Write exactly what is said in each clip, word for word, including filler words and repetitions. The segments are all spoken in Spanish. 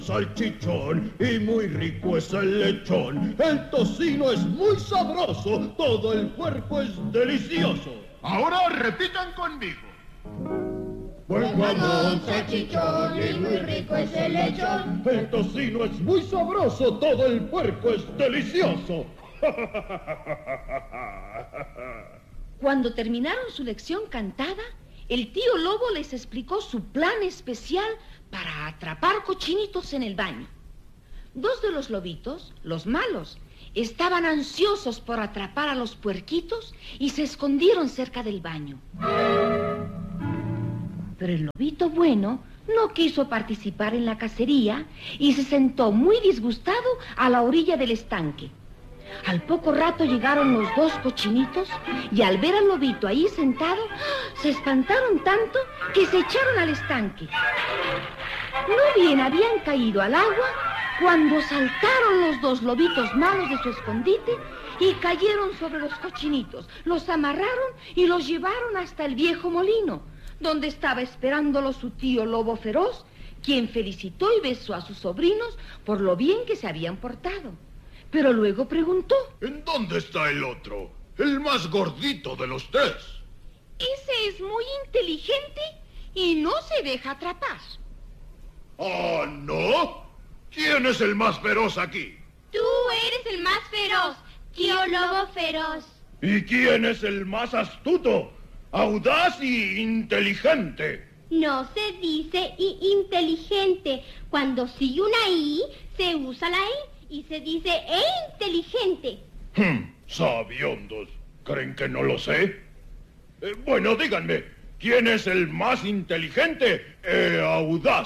salchichón y muy rico es el lechón. El tocino es muy sabroso, todo el cuerpo es delicioso. Ahora repitan conmigo. Buen jamón, salchichón y muy rico es el lechón. El tocino es muy sabroso, todo el puerco es delicioso. Cuando terminaron su lección cantada, el tío Lobo les explicó su plan especial para atrapar cochinitos en el baño. Dos de los lobitos, los malos, estaban ansiosos por atrapar a los puerquitos y se escondieron cerca del baño. Pero el lobito bueno no quiso participar en la cacería y se sentó muy disgustado a la orilla del estanque. Al poco rato llegaron los dos cochinitos y al ver al lobito ahí sentado, se espantaron tanto que se echaron al estanque. No bien habían caído al agua cuando saltaron los dos lobitos malos de su escondite y cayeron sobre los cochinitos, los amarraron y los llevaron hasta el viejo molino, donde estaba esperándolo su tío Lobo Feroz, quien felicitó y besó a sus sobrinos por lo bien que se habían portado. Pero luego preguntó: ¿En dónde está el otro? El más gordito de los tres. Ese es muy inteligente y no se deja atrapar. ¿Ah, no? ¿Quién es el más feroz aquí? Tú eres el más feroz, tío Lobo Feroz. ¿Y quién es el más astuto, audaz y inteligente? No se dice i inteligente. Cuando sigue una i, se usa la i y se dice e inteligente. Hmm, sabiondos. ¿Creen que no lo sé? Eh, bueno, díganme, ¿quién es el más inteligente e audaz?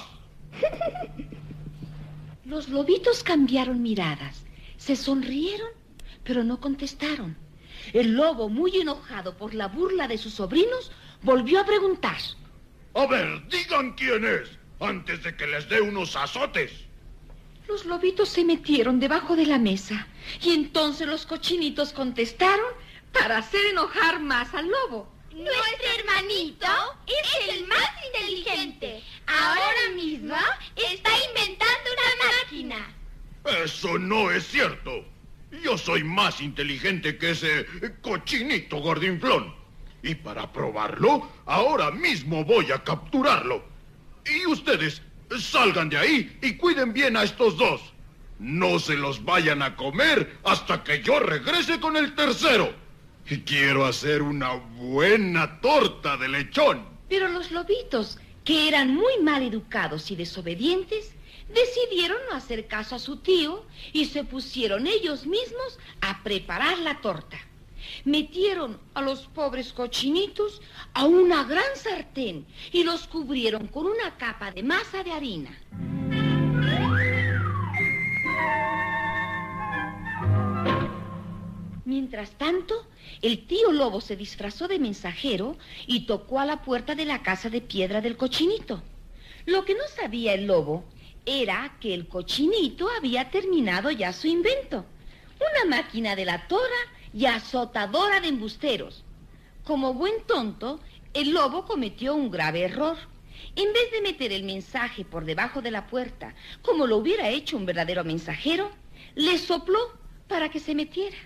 Los lobitos cambiaron miradas, se sonrieron, pero no contestaron. El lobo, muy enojado por la burla de sus sobrinos, volvió a preguntar: A ver, digan quién es, antes de que les dé unos azotes. Los lobitos se metieron debajo de la mesa y entonces los cochinitos contestaron para hacer enojar más al lobo. Nuestro hermanito es el más inteligente. Ahora mismo está inventando una máquina. Eso no es cierto. Yo soy más inteligente que ese cochinito gordinflón. Y para probarlo, ahora mismo voy a capturarlo. Y ustedes salgan de ahí y cuiden bien a estos dos. No se los vayan a comer hasta que yo regrese con el tercero. Y quiero hacer una buena torta de lechón. Pero los lobitos, que eran muy mal educados y desobedientes, decidieron no hacer caso a su tío y se pusieron ellos mismos a preparar la torta. Metieron a los pobres cochinitos a una gran sartén y los cubrieron con una capa de masa de harina. Mientras tanto, el tío Lobo se disfrazó de mensajero y tocó a la puerta de la casa de piedra del cochinito. Lo que no sabía el lobo era que el cochinito había terminado ya su invento, una máquina delatora y azotadora de embusteros. Como buen tonto, el lobo cometió un grave error. En vez de meter el mensaje por debajo de la puerta, como lo hubiera hecho un verdadero mensajero, le sopló para que se metiera.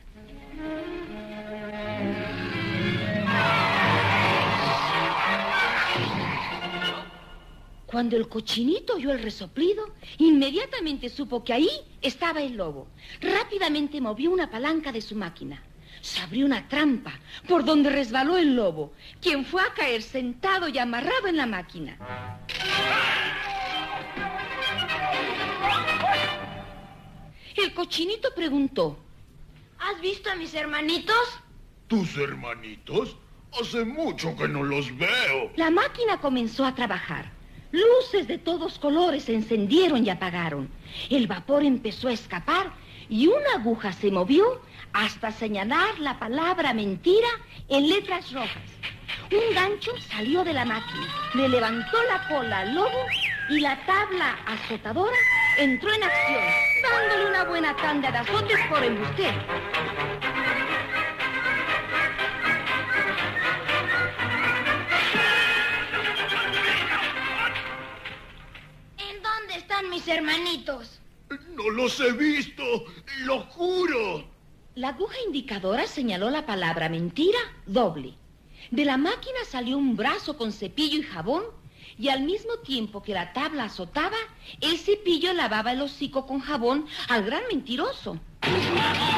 Cuando el cochinito oyó el resoplido, inmediatamente supo que ahí estaba el lobo. Rápidamente movió una palanca de su máquina. Se abrió una trampa por donde resbaló el lobo, quien fue a caer sentado y amarrado en la máquina. El cochinito preguntó: ¿Has visto a mis hermanitos? ¿Tus hermanitos? Hace mucho que no los veo. La máquina comenzó a trabajar. Luces de todos colores se encendieron y apagaron. El vapor empezó a escapar y una aguja se movió hasta señalar la palabra mentira en letras rojas. Un gancho salió de la máquina, le levantó la cola al lobo y la tabla azotadora entró en acción, dándole una buena tanda de azotes por embustero. ¿En dónde están mis hermanitos? No los he visto, lo juro. La aguja indicadora señaló la palabra mentira doble. De la máquina salió un brazo con cepillo y jabón, y al mismo tiempo que la tabla azotaba, el cepillo lavaba el hocico con jabón al gran mentiroso.